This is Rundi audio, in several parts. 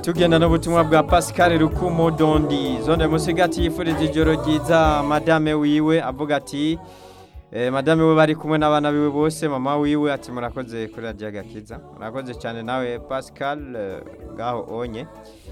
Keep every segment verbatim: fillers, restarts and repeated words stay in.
tugenda n'ubutumwa bwa Pascal Rukumo Dondi zone musigati yifuriza ijoro ryiza madame wiwe avuga ati eh, madame we bari kumwe n'abana biwe bose mama wiwe ati murakoze kuri radio gakiza murakoze cyane nawe Pascal ngaho uh, onye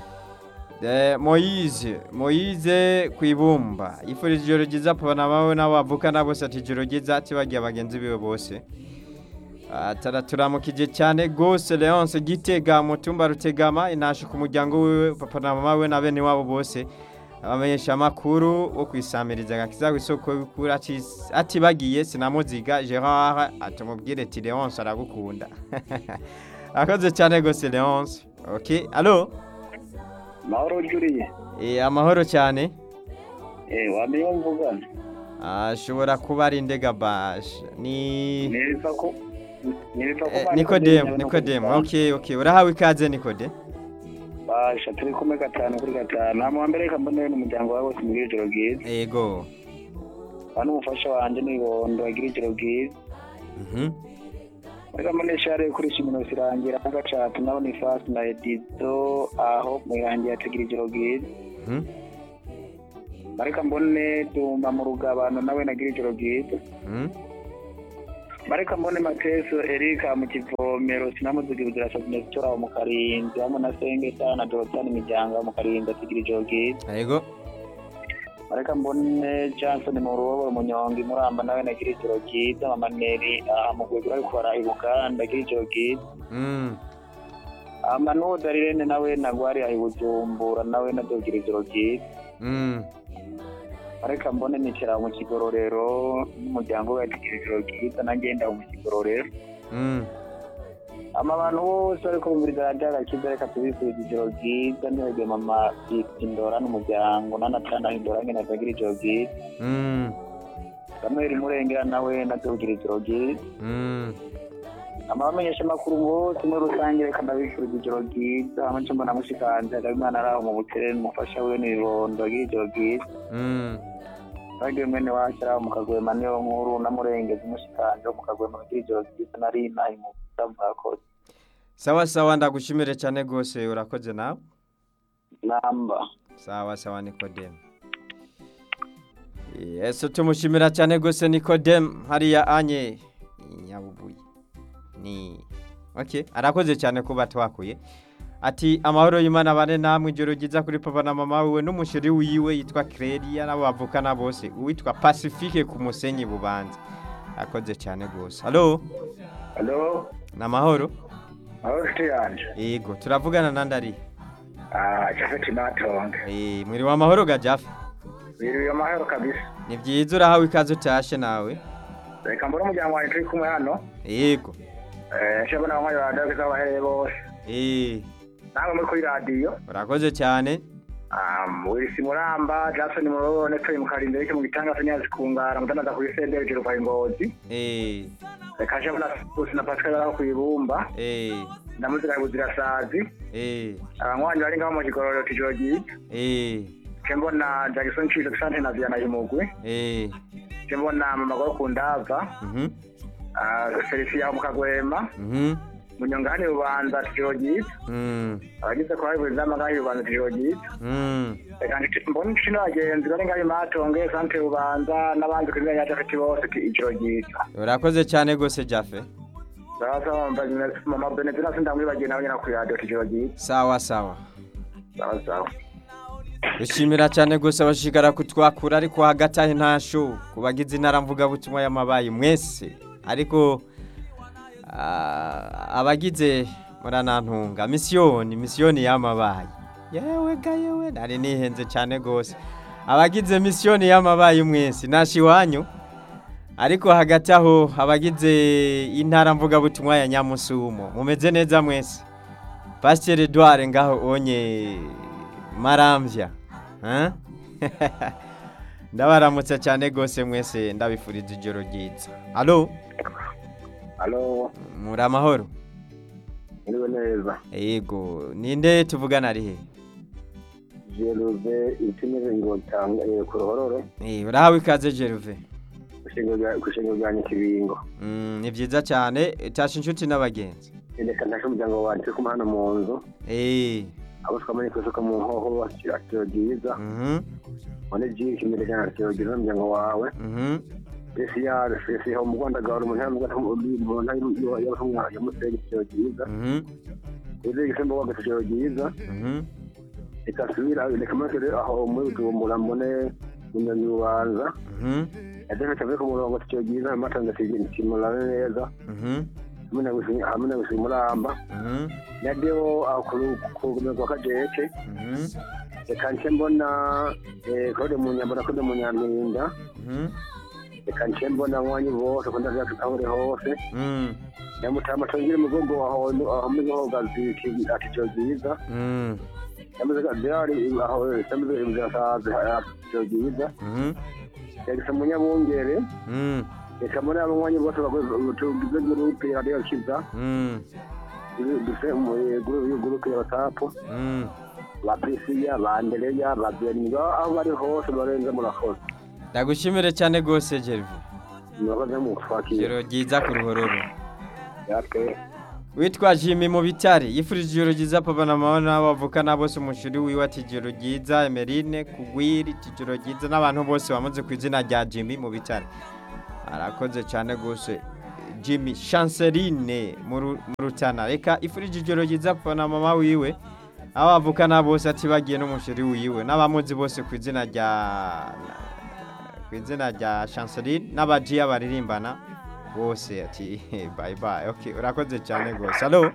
de Moise Moise kwibumba yifuriza ijoro ryiza pabana bawe n'abavuka nabo ati ijoro ryiza ati bagiye abagenzi biwe bose Ataramuramukije cyane gose Leonce Gitega mutumba rutegama inashe ku muryango wiwe papa na mama we na bene wabo bose abamenyesha makuru wo kwisamiriza gakiza kwisoko bikura ati ati bagiye sinamuziga Gerard atumubwire ati Leonce aragukunda akoze cyane gose Leonce okay allo mahoro juriye eh amahoro cyane eh wamenye mvugana ashobora kuba ari ndega bash ni neza ko Nikodemu, Nikodemu, okay, okay. Urahawe ikaze Nikodemu? Basha turi kumwe gatanu kuri gatanu. Hama wa mbere kambone n'umuryango wawe wose muri ijoro bwiza. Yego. Bano umufasha wanje nibondo agira ijoro bwiza. Mhm. Reka mbone share kuri shimino sirangira agacatu nabo ni fast na edito aho mwirangiye ategira ijoro bwiza. Mhm. Bareka mbone tumba mu rugabano nawe nagira ijoro bwiza. Mhm. Mareka mbone Mateso Erika mu kivomero sinamuzigibira Sabinetora mu Karinzi hamwe na Sengeta na Dorotani Mijanga mu Karinzi atigira jogi. Yego. Mareka mbone Johnson mu rubo mu Nyongi muramba nawe nagira jogi mama Neri mu gwegura gukora ibukanda nagira jogi. Mm. Amano Darirene nawe nagwari ahibujumbura nawe nadogira jogi. Mm. Areka mbone nicara mu kigororero n'umuryango wa Tigiriro Gita nagenda mu kigororero. Mm. Amabantu bose ariko bumviriza ryaga kizereka tubifuriza ijoro Gita nihege mama Indora n'umuryango nanatana Indora ngene Tigiriro Gita. Mm. Kameri murengera nawe nadogira ijoro Gita. Mm. Amamenyesha makuru bose muri rusange reka ndabifuriza ijoro Gita amacho mbona mushikanje ndabimana araho mu butere mufasha we nibondo ijoro Gita. Mm. Bage mwene washara mu kagwema niyo nkuru namurengeze mushikanje mu kagwema ijoro Gita nari nayi mu tabako. Sawa sawa ndagushimire cyane gose urakoze nawe. Namba. Sawa sawa Nikodemu. Yes tumushimira cyane gose Nikodemu hariya anye nyabubuye. Ni okay arakoze cyane kuba twakuye ati amahoro y'Imana bane namwe ijoro ryiza kuri papa na mama wiwe n'umushiri wiwe yitwa Clelia nabo bavukana bose uwitwa Pacifique ku Musenyi Bubanza akoze cyane gose. Allo Allo na mahoro Mahoro cyane yego turavugana nandari ah Jafet Matonga eh muri wa mahoro ga Jafet biri wa mahoro kabisa ni byiza urahawe ikaze utashe nawe reka mbona umuryango wawe turi kumwe hano yego eh shabona abanywa radio kazabahere bose eh namwe muri kuri radio urakoze cyane ah muri simuramba Jackson murone turi mu Karinde reke mu gitanga sanyazi kungara mutanaza kuri sendere jero kwa Ngozi eh reka shabona bose na Pascal aho kwibumba eh ndamuzira buzira sazi eh abanywanyi bari ngaho mu kigororo tijogi eh kembona Jackson Chizo Sante na Viana Imugwe eh kembona mama go kundava mhm ah Felisia mu Kagwema mhm munyongani ubanza tijogi mm abagize kwa hizo zama ngaho ubanza tijogi mm kandi mbona kino agenzi bari ngaho Matonge Sante ubanza nabandi kuri ya Jafet bose tijogi urakoze cyane gose Jafet sasa mbagina mama Benedina sindamwe bagena abanyana ku radio tijogi sawa sawa sawa sawa Bishimira cyane gose abashikara kutwakura ariko hagati ahe ntasho kubagize intara mvuga butumwa y'amabaye mwese ariko abagize muranantunga misiyoni misiyoni y'amabaye yewe ga yewe nari nihenze cyane gose abagize misiyoni y'amabaye mwese nashi wanyu ariko hagati aho abagize intara mvuga butumwa ya Nyamusumo mumeze neza mwese Pasteur Edouard ngaho onye Maramvya hein ndabaramutse cyane gose mwese ndabifuriza ijoro ryiza. Allo Allo muri amahoro Niwe neza yego ninde tuvugana ari he Jeruve itimeze ngo tanga ku ruhororo eh urahawe ikaze Jeruve kushenga bwanye kibingo mm ni byiza cyane tasha inshuti n'abagenzi reka ndasho umuryango wanje ko hano mu nzu eh abo twamenye kwisuka mu nkoho atiro ryiza Mhm. wane jiki imiryango atiro ryiza n'umuryango wawe Mhm. ese ya ese ho mu Rwanda gahoro umuntu yamubwira mu ntayo y'abahunga ya musege atiro ryiza Mhm. ese gisembo wa atiro ryiza Mhm. ikasubira reka masere aho muri utumbura mbone unyanyubanza Mhm. Adana tabe ku murongo atiro ryiza amatanga timura neza Mhm. hamwe gusi hamwe gusi muramba Mhm. nadeo akuru ku kajeke Mhm. reka nce mbona eh kode mu nyambara kode mu nyaminda Mhm. reka nce mbona mwanyi bose ko ndaza tutahore hose Mhm. yamutama tongire mugongo aho aho mu hogazi ati cyo byiza Mhm. yamaze gari aho yamaze ibizasaze cyo byiza Mhm. yagisa munyabungere Mhm. reka muri abo mwanyi bose baguze groupe ya radio kiza Mhm. duse mu groupe ya WhatsApp Mhm. ba Prisia ba Andereya ba Beniga aho bari hose barenze murakoze Ndagushimire cyane gose Gervais. murakoze mu twakira Ijoro ryiza ku ruhororo. yake Witwa Jimmy mu bitare yifurije ijoro ryiza papa na mama n'abavukana bose umushuri wiwe ati ijoro ryiza Emeline kugwiri ijoro ryiza n'abantu bose bamuze ku izina rya Jimmy mu bitare. Arakoze cyane gose Jimmy Chanceline mu Rutana reka ifurije ijoro ryiza papa na mama wiwe abavukana bose ati bagiye n'umushuri wiwe n'abamuzi bose ku izina rya ku izina rya Chanceline n'abagiye baririmbana bose ati bye bye. Okay, urakoze cyane gose. Allo?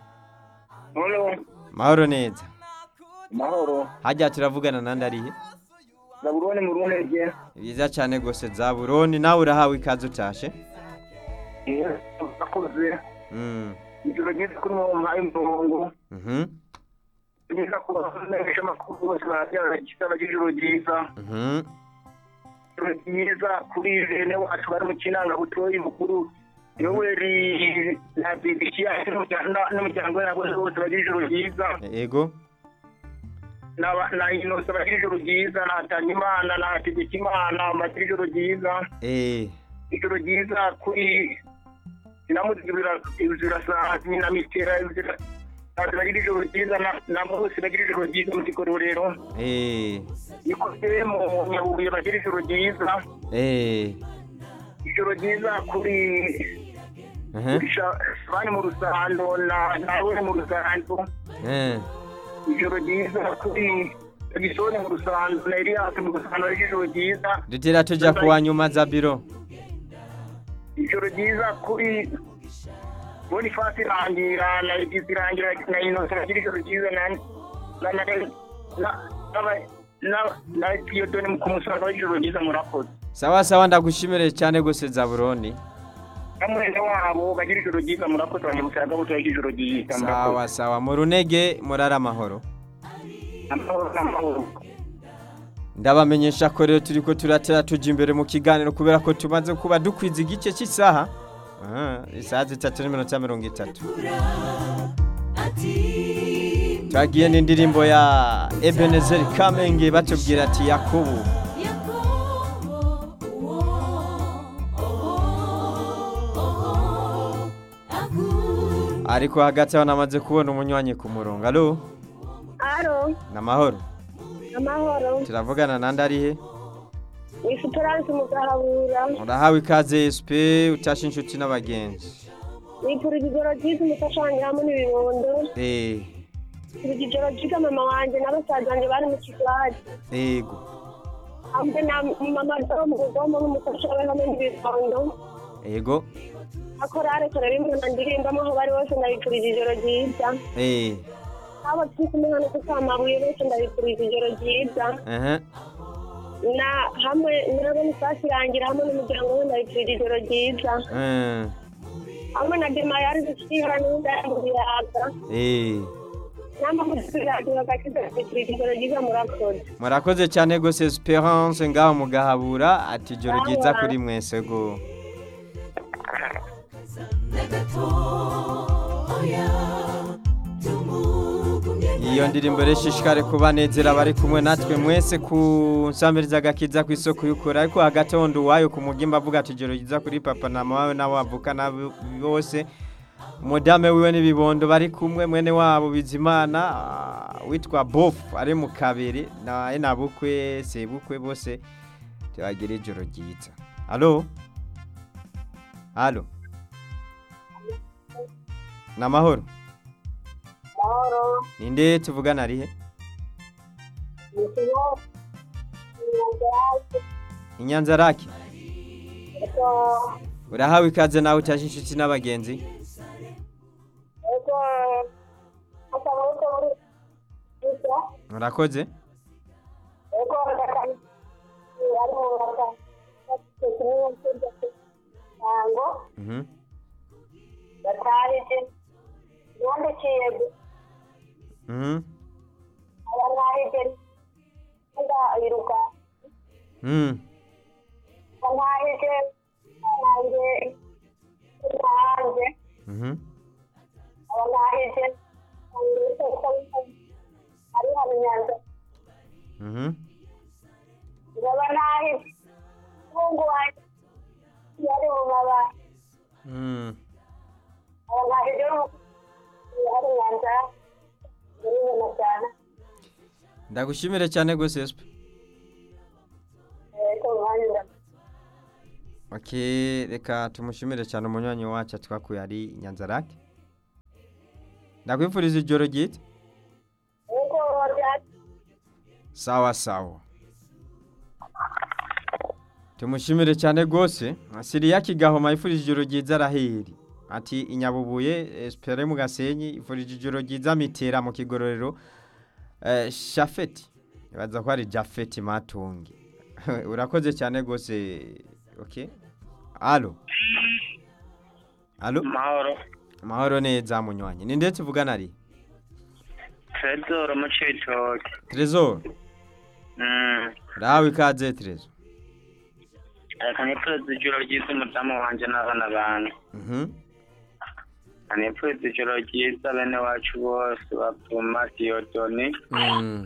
Hello. Mahoro neza. Mahoro. Hajya turavugana nandi arihe? Zaburoni mu runege. Biza cyane gose Zaburoni nawe urahawe ikaze utashe. Yes, akoze. Mm. Ijoro ryiza kuri mu mpaye mbongo. Mhm. Ngira ko nesha makuru bose barajyana gisaba ijoro ryiza. Mhm. Ijoro ryiza kuri bene wacu bari mu kinanga butoyi mukuru. Yoweri na bibishiya n'umuryango wabo bose bagira ijoro ryiza. Ego. Na na inosa bagira ijoro ryiza na Tanyimana na Tigikimana bagira ijoro ryiza. Eh. Ijoro ryiza kuri namuzibira ibizira saa na mitera ibizira bagira ijoro ryiza na bose bagira ijoro ryiza mu kikororero. Eh. Ikoze mu nyabuye bagira ijoro ryiza. Eh. Ijoro ryiza kuri Mhm. bani mu rusando na nawe mu rusando. Eh. Ijoro ryiza kuri Gisone mu rusando na Elias mu rusando ijoro ryiza. Dutera tuja kuwa nyuma za biro. Ijoro ryiza kuri Boniface Rangira na Igirangira na Innocent bagira ijoro ryiza na na na na na na Theodore mu kumusanga ijoro ryiza murakoze. Sawa sawa ndagushimire cyane gose Zaburoni. Namwe wabo bagira ijoro ryiza murakoze abanyamusaga buto ijoro ryiza murakoze. Sawa sawa mu runege murara amahoro. Amahoro amahoro. Ndabamenyesha ko rero turiko turatera tuja imbere mu kiganiro kubera ko tumaze kuba dukwiza igice cy'isaha. Ah, isaha zitatu n'iminota mirongo itatu. Twagiye n'indirimbo ya Ebenezer Kamenge batubwira ati Yakobo. Ariko hagati aho namaze kubona umunywanyi ku murongo. Allo? Aro, Namahoro. amahoro. Turavugana nandi arihe? Ifuturansi mugahabura. Urahawe ikaze S P utashe inshuti n'abagenzi. Nipfurije ijoro ryiza umufasha wanjye hamwe n'ibibondo. Eh. Nipfurije ijoro ryiza mama wanjye n'abasaza banjye bari mu kigwari. Ego. Hamwe na mama do mu rugomo n'umufasha we hamwe n'ibibondo. Ego. Akorare korera imana ndirimbamo aho bari bose ndabipfurije ijoro ryiza. Eh. Abo twese umuhano kusamabuye bose ndabipfurije ijoro ryiza. Aha. Na hamwe n'abo nifasi irangira hamwe n'umuryango we ndabipfurije ijoro ryiza. Eh. Hamwe na dema yari gushyira n'indamburaga. Eh. Namba musiradio gakiza ndabipfurije ijoro ryiza murakoze. Murakoze cyane gose Esperance ngaho mugahabura ati joro ryiza kuri mwese go. Iyo ndirimbo reshishikare kubanezera bari kumwe natwe mwese ku nsambiriza gakiza ku isoko y'ukuri ariko hagati hondo wayo ku mugimba avuga ati joro ryiza kuri papa na mama nawe n'abavuka nabo bose umudame wiwe n'ibibondo bari kumwe mwene wabo Bizimana ah, witwa Bof ari mu kabiri na nabukwe sebukwe bose tubagira ijoro ryiza. Allo Allo Namahoro Mahoro. Ninde tuvugana rihe? Nisiyo. Inyanza raki. Eko. Urahawe ikaze nawe utashe inshuti n'abagenzi. Eko. Asamuko muri. Ika. Murakoze? Eko ndakani. Ari mu ngaka. Tekniyo kujya. Ango. Mhm. Batahije. Yandikiye. Mhm. Abanahije. Nda iruka. Mhm. Abanahije. Nange. Nange. Mhm. Abanahije. Ari hano Nyanza. Mhm. Abanahije. Mungu wanjye. Yari mu maba. Mhm. Abanahije. Ari Nyanza. Ni mu cyane. Ndagushimire cyane gose Espe. Eko mwanyura. Okay, reka tumushimire cyane umunywanyi wacu twakuye ari Nyanzarake. Ndakwifuriza ijoro ryiza. Eko rojat. Sawa sawa. Tumushimire cyane gose. Asiriya Kigahoma ifurije ijoro ryiza raheri. Ati inyabubuye Espere mu Gasenyi ifurije ijoro ryiza mitera mu kigororero. Eh Shafeti. Baza ko ari Jafeti Matungi. Urakoze cyane gose. Okay. Allo. Allo. Mahoro. Mahoro neza munywanyi. Ninde tuvugana ari? Trezor mu Cibitoke. Trezor. Mm. Rawe ikaze Trezor. Akanipfuza ijoro ryiza umudamu wanje n'abana bane. Mhm. Akanipfuza ijoro ryiza bene wacu bose bapfuma Diodoni. Mm.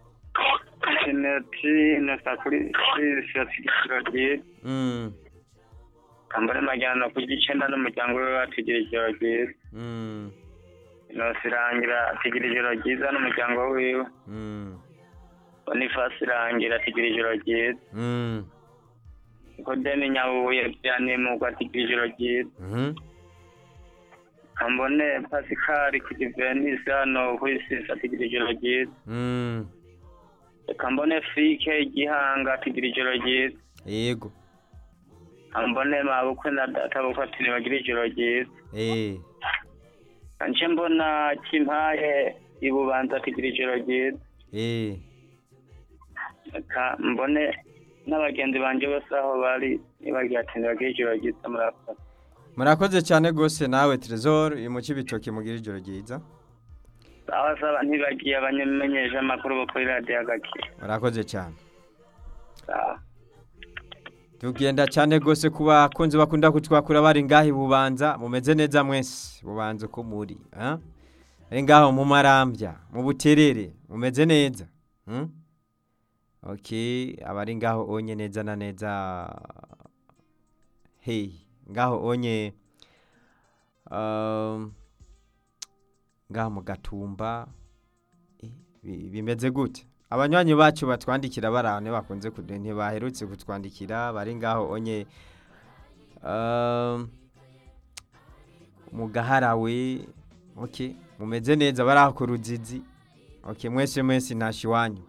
Sineti nasakuri ijoro ryiza. Mm. Kambare majyana ku gicenda n'umuryango we batigira ijoro ryiza. Mm. Nosirangira atigira ijoro ryiza n'umuryango wiwe. Mm. Bonifasi rangira atigira ijoro ryiza. Mm. Kodeni nyabuye byanimugwa atigira ijoro ryiza. Mhm. Kambone Pascal kudivenisa hano kuri sisa atigira ijoro ryiza. Mm. Kambone Fike igihanga atigira ijoro ryiza. Yego. Kambone mabukwe na data bukatini bagira ijoro ryiza. Eh. Anje mbona Kimpaye ibubanza atigira ijoro ryiza. Eh. Ka mbone n'abagenzi banje bose aho bari nibagiye ati bagira ijoro ryiza murakoze. Murakoze cyane gose nawe Trezor mu Cibitoke mugira ijoro ryiza. Sawa sawa ntibagiye abanyamenyesha amakuru bo kuri radio Agakira. Murakoze cyane. Sawa. Tugenda cyane gose kuba kunze bakunda kutwakura bari ngahi bubanza mumeze neza mwese bubanza ko muri ha ari ngaho mu marambya mu buterere mumeze neza hm Okay abari ngaho onye neza na neza hey ngaho onye um ngaho mu Gatumba eh, bimeze gute abanywanyi bacu batwandikira barane bakunze kudente baherutse kutwandikira bari ngaho onye um mu Gaharawe okay mumeze neza baraho ku Ruzizi okay mwese mwese nashiwanyu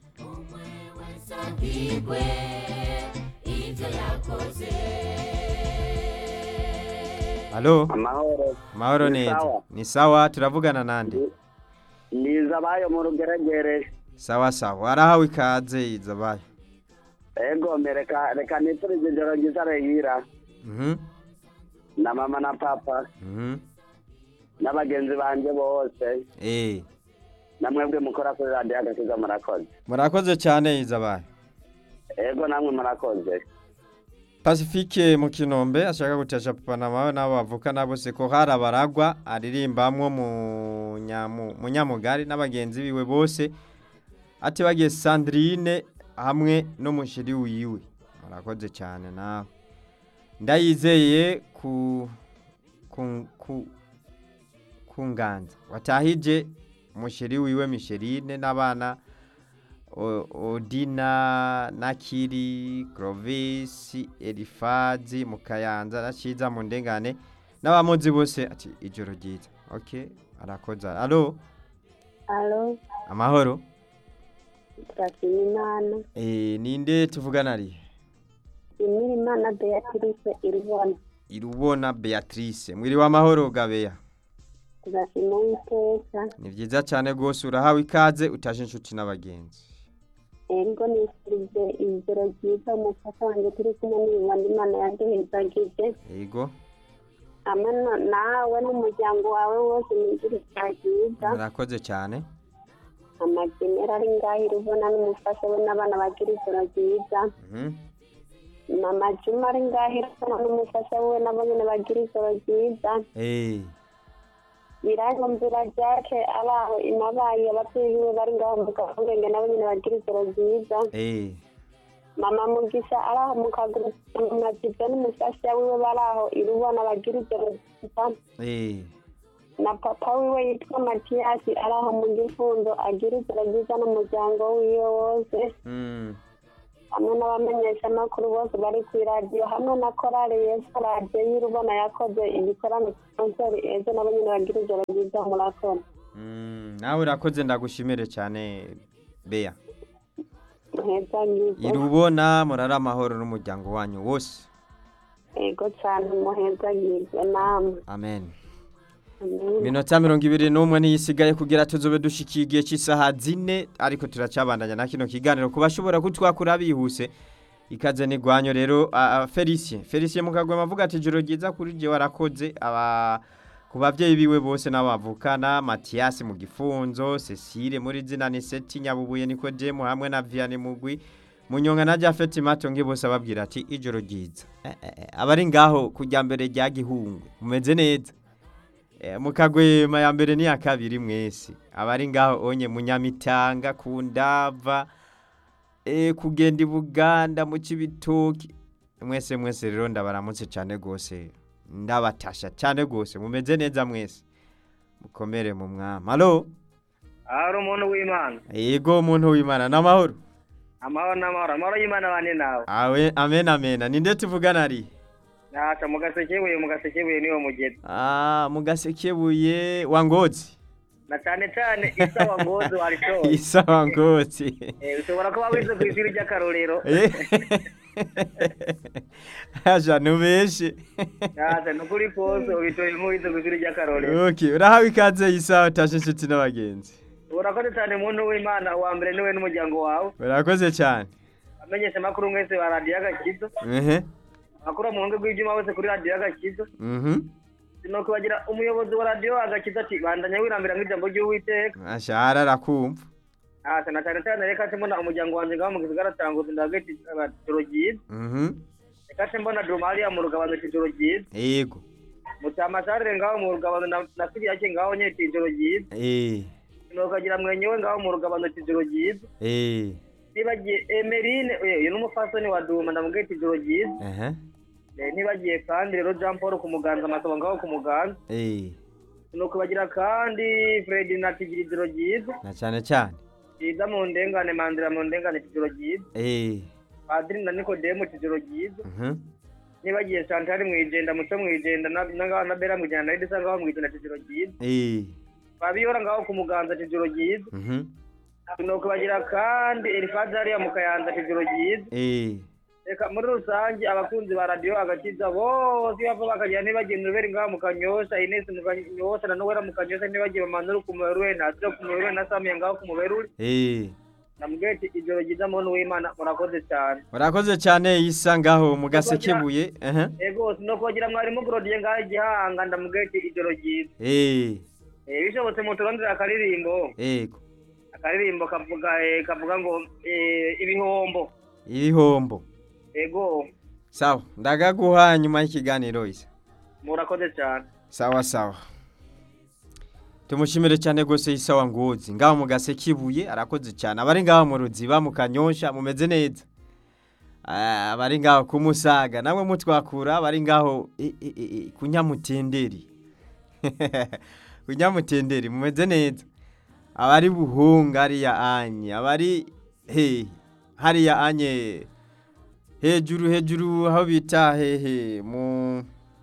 Halo Amahoro. Mahoro Ni neza sawa. ni sawa turavugana nande Niza bayo mu rugeregere. Sawa sawa arahawe ikaze izabaye Ego mereka reka niturize ijoro ryiza rehira. Mhm Na mama na papa mhm n'abagenzi banje bose. Eh Namwebwe mukora kuri radio Agakiza murakoze. murakoze cyane izabaye Ego namwe murakoze. Pacifique mu Kinombe ashaka gutasha papa na mawe nabo bavuka nabo se ko hari abaragwa aririmbamwo mu nyamu mu nyamugari n'abagenzi biwe bose ati bagiye Sandrine hamwe no mushiri wiwe murakoze cyane nawe ndayizeye ku ku ku kunganza watahije musheri wiwe Micheline n'abana O- Odina Nakiri Clovis Elifazi Mukayanza Raciza mu ndengane n'abamuzi bose ati ijoro ryiza. Okay, arakoza. Allo, alo amahoro. turashima imana Eh, ninde tuvugana ari? imira imana beatrice iribona Irubona Beatrice. Mwiri wa mahoro gabeya. turashima uwiteka Ni vyiza cyane gose urahawe ikaze utaje inshuti n'abagenzi. ego nisirije ijoro ryiza umufasha wanjye turi kumwe n'ibibanda imana yaduhezagije Yego. hamwe na- nawe n'umuryango wawe wose mw'ijuru rya ryiza Murakoze cyane. amagenera ari ngaho irubona n'umufasha we n'abana bagira ijoro ryiza Mhm. mama juma ari ngaho irubona n'umufasha we nabo nyine bagira ijoro ryiza Eh. birangomvira jake ari aho inabaye ababyeyi biwe bari ngaho mu gahurenge nabo nyine bagira ijoro ryiza Eh. mama mugisha ari aho mu kaguru majipe n'umufasha wiwe bari aho irubona bagira ijoro ryiza Eh. na papa wiwe yitwa matiyasi ari aho mu gifundo agira ijoro ryiza n'umuryango wiwe wose Mm. hamwe n'abamenyeshamakuru bose bari ku iradiyo hamwe na korali yesu radiyo y'irubona yakoze igikorano konseri ejo nabo nyine bagira ijoro ryiza murakora Mm, nawe urakoze ndagushimire cyane Bea. heza ngizo Irubona murara amahoro n'umuryango wanyu wose. ego cyane muheza ngizo namwe Amen. Amen. Minota mirongo ibiri n'umwe niyisigaye kugira tuzobe dushikiye igihe cy'isaha zine ariko turacabandanya na kino kiganiro kubashobora kutwakura bihuse ikaze nigwanyo rero uh, Felicien Felicien mukagwe mavuga ati joro ryiza kuri je warakoze aba ku bavyeyi biwe bose n'abavukana Mathias mu gifunzo Cecile muri zina ni Seti Nyabubuye niko Jemu hamwe na Vianney Mugwi Munyonga na Jafeti Matonge bose ababwira ati ijoro ryiza eh, eh, eh, abari ngaho kujya mbere rya gihungwe mumeze neza. E, mukagwema ya mbere ni ya kabiri mwese abari ngaho onye munyamitanga kundava e, kugenda i Buganda mu Cibitoki mwese mwese rero ndabaramutse cyane gose ndabatasha cyane gose mumeze neza mwese mukomere mu mwama. Allo, ari umuntu w'imana yego umuntu w'Imana n'amahoro. amahoro n'amahoro amahoro y'imana bane nawe Awe amen amen. Ninde tuvugana ari? ntaca mu gasekebuye mu gasekebuye niwo mugezi Ah, mugasekebuye wa Ngozi. na cyane cyane isa wa ngozi waritoye Isa wa Ngozi. Eh, ushobora kuba wize ku ishuri ry'akarorero Eh. Aja nubeshe. ntaca nukuri kose ubitoye nk'uwize ku ishuri ry'akarorero Okay, urahawe ikaze isaha utashe inshuti n'abagenzi. urakoze cyane muntu w'imana uwa mbere niwe n'umuryango wawe Urakoze cyane. amenyesha amakuru mwese ba radiyo agakiza Ehe. makuru mu ngo rw'ibyuma wese kuri radiyo agakiza Mhm. nuko bagira umuyobozi wa radiyo agakiza ati bandanya wirambira nk'ijambo ry'uwiteka Ashara rakumva. ah sana cyane cyane reka mbona umuryango wanjye ngaho mu gisigara tanguze ndagati abatoro ryiza Mhm. reka mbona Dromali mu rugabano cy'ijoro ryiza Yego. mutamasharire ngaho mu rugabano na na siri yake ngaho nye cy'ijoro ryiza Eh. nuko agira mwenyewe ngaho mu rugabano cy'ijoro ryiza Eh. nibagiye Emerine uyu n'umufasoni wa Duma ndamugete ijoro ryiza Ehe. Eh, nibagiye kandi rero Jean Paul ku muganza amasaba ngaho ku muganza Eh. nuko bagira kandi Fred na Tigiri ijoro ryiza Na cyane cyane. ryiza mu ndengane mandira mu ndengane ijoro ryiza Eh. Padri na Nikodemo ijoro ryiza Mhm. nibagiye Chantal mwijenda muco mwijenda na na na Bera mwijenda na Edisa ngaho mwijenda ijoro ryiza Eh. babiyora ngaho ku muganza ijoro ryiza Mhm. nuko bagira kandi Elifazari ya mukayanza ijoro ryiza Eh. reka muri rusange abakunzi ba radiyo agakiza bose bava bakagira nibagiye nuberi ngaho mu kanyosha Ines mu kanyosha na Noella mu kanyosha nibagiye bamanura ku muberure na Adro ku muberure na Samiya ngaho ku muberure Eh. namugete ijoro ryiza muntu w'Imana murakoze cyane Urakoze cyane isa ngaho mugasekebuye. Ehe. ego no kugira mwarimu Claudie ngaho igihanga ndamugete ijoro ryiza Eh. eh bishobotse mu turondera akaririmbo Yego. akaririmbo kavuga eh, kavuga ngo eh, ibihombo Ibihombo. ego Sawa, ndagaguha nyuma y'ikiganiro isa. murakoze cyane Sawa sawa. Tumushimire cyane gose isa wa Ngozi. Ngaho mugasekibuye arakoze cyane. Abari ngaho mu Ruziba mu Kanyosha mumeze neza. Ah, abari ngaho kumusaga namwe mutwakura abari ngaho e, e, e, kunyamutenderi. kunyamutenderi mumeze neza abari buhunga hariya anye abari he hariya anye hejuru hejuru aho bita hehe mu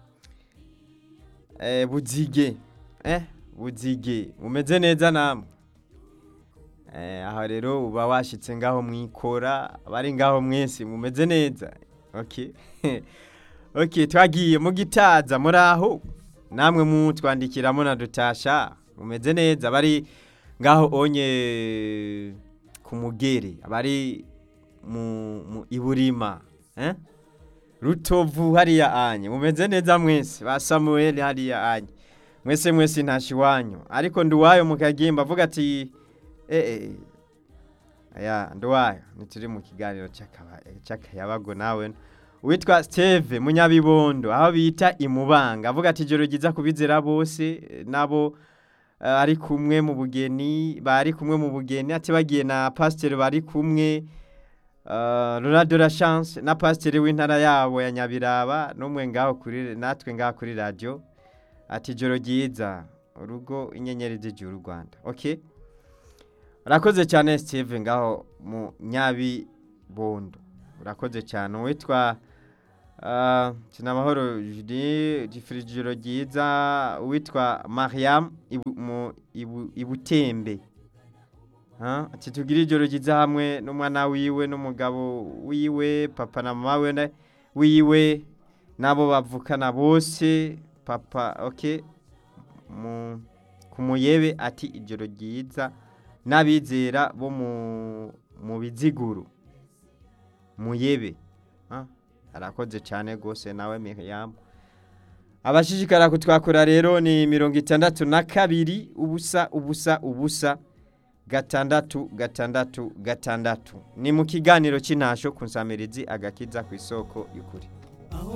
eh buzige eh buzige mumeze neza namwe eh aho rero uba washitse ngaho mwikora abari ngaho mwese mumeze neza okay okay twagiye mu gitaza muri aho namwe mutwandikiramo na dutasha mumeze neza bari ngaho onye kumugere abari mu, mu iburima eh Rutovu hariya anye mumeze neza mwese ba Samuel hariya anye mwese mwese ntashi wanyu ariko nduwayo mukagimba avuga ati eh eh aya nduwayo nituri mu kiganiro cyakaba cyakayabago nawe witwa Steve Munyabibondo aho bita imubanga avuga ati joro giza kubizera bose nabo uh, ari kumwe mu bugeni bari kumwe mu bugeni ati bagiye na pasteur bari kumwe uh, Ronaldo la chance na pasteur w'intara yabo ya Nyabiraba numwe ngaho kuri natwe ngaho kuri radio ati joro giza urugo inyenyeri z'ijuru Rwanda okay urakoze cyane Steve ngaho mu Nyabibondo urakoze cyane witwa Uh, Kinamahoro Judy Gifrijiro giza witwa Mariam ibu, mu, ibu, ibutembe ha ati tugira ijoro giza hamwe n'umwana wiwe n'umugabo wiwe papa na mama we wiwe nabo bavukana bose papa okay mu kumuyebe ati ijoro giza nabizera bo mu mu biziguru muyebe ha arakoze cyane gose nawe Miriam abashishikara kutwakora rero ni mirongo itandatu na kabiri ubusa ubusa ubusa gatandatu gatandatu gatandatu ni mu kiganiro cy'intasho kunsamirizi agakiza ku isoko y'ukuri